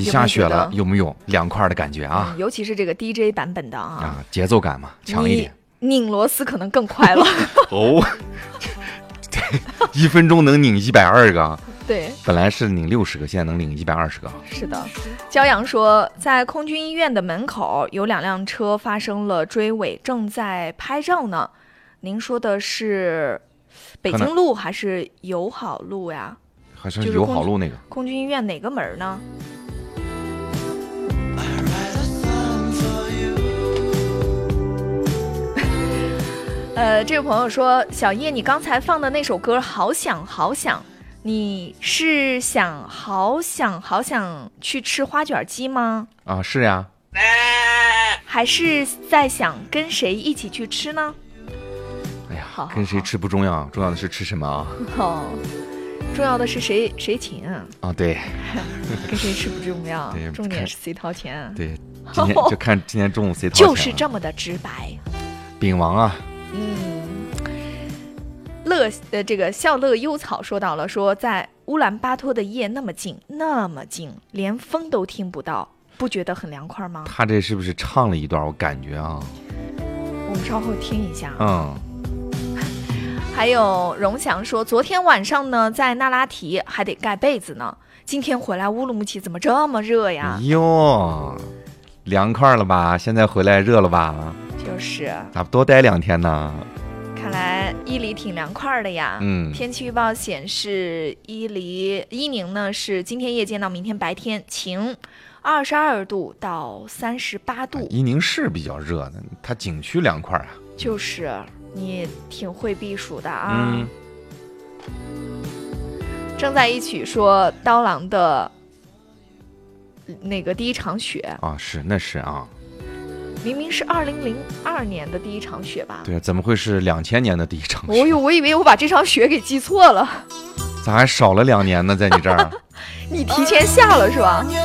一下雪了，有没有凉快的感觉啊？ 尤其是这个 DJ 版本的节奏感嘛强一点。 拧螺丝可能更快了。 哦，对，1分钟能拧120个。 对， 本来是拧60个，现在能拧120个。 是的，骄阳说，在空军医院的门口有2辆车发生了追尾，正在拍照呢。您说的是北京路还是友好路呀？ 还是友好路那个？ 空军医院哪个门呢？这位朋友说，小叶，你刚才放的那首歌好想好想，你是想好想好想去吃花卷鸡吗？ 啊，是呀。 还是在想跟谁一起去吃呢？ 哎呀，跟谁吃不重要，重要的是吃什么啊？ 重要的是谁请啊？对， 跟谁吃不重要，重点是谁掏钱。 对，今天就看今天中午谁掏钱，就是这么的直白。 饼王啊。 这个笑乐幽草说到了，说在乌兰巴托的夜那么静那么静，连风都听不到，不觉得很凉快吗？ 他这是不是唱了一段？我感觉啊， 我们稍后听一下。还有荣祥说，昨天晚上呢在那拉提还得盖被子呢，今天回来乌鲁木齐怎么这么热呀？ 哟，凉快了吧？现在回来热了吧？ 就是咋不多待2天呢？ 看来伊犁挺凉快的呀。天气预报显示伊宁呢是今天夜间到明天白天晴，22度到38度。 伊宁是比较热的，它景区凉快啊。 就是你挺会避暑的啊。正在一起说刀郎的那个第一场雪啊，是那是啊。 明明是2002年的第一场雪吧？ 对，怎么会是2000年的第一场雪？ 我以为我把这场雪给记错了。 咋还少了2年呢？在你这儿， 你提前下了是吧？